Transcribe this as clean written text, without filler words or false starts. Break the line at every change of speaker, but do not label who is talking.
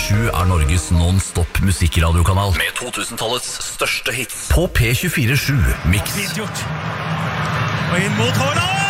P24/7 er Norges non-stop musikkradiokanal med 2000-tallets største hits på P24/7 Mix.
Fint gjort. Og inn mot Haaland!